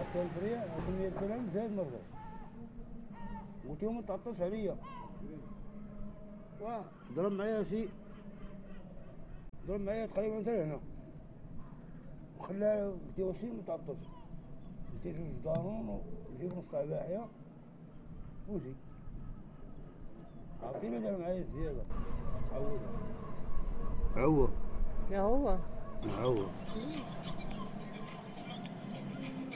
حتى الفريق 100 درهم زاد مرة. قلت يوم تعطش عليا وضرب معايا ضرب معايا تقريبا حتى هنا وخلاه قلت وسير متعطش. قلت جوج دانون وجيب نص عباحية وجي عطينا دار معايا الزيادة. عوضها هو عوض